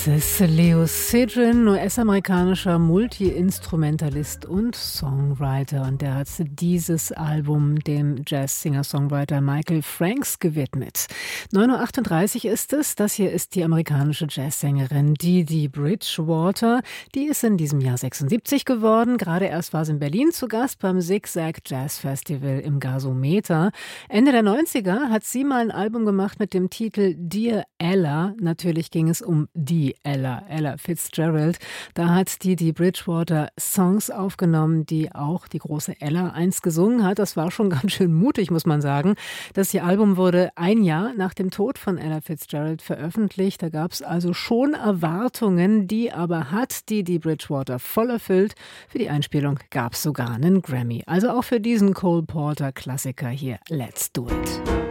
Das ist Leo Sidran, US-amerikanischer Multi-Instrumentalist und Songwriter. Und der hat dieses Album dem Jazz-Singer-Songwriter Michael Franks gewidmet. 9:38 Uhr ist es. Das hier ist die amerikanische Jazzsängerin Dee Bridgewater. Die ist in diesem Jahr 76 geworden. Gerade erst war sie in Berlin zu Gast beim Zigzag Jazz Festival im Gasometer. Ende der 90er hat sie mal ein Album gemacht mit dem Titel Dear Ella. Natürlich ging es um die Ella Fitzgerald. Da hat Dee Bridgewater Songs aufgenommen, die auch die große Ella einst gesungen hat. Das war schon ganz schön mutig, muss man sagen. Das ihr Album wurde ein Jahr nach dem Tod von Ella Fitzgerald veröffentlicht. Da gab es also schon Erwartungen, die aber hat Dee Bridgewater voll erfüllt. Für die Einspielung gab es sogar einen Grammy. Also auch für diesen Cole Porter Klassiker hier. Let's do it.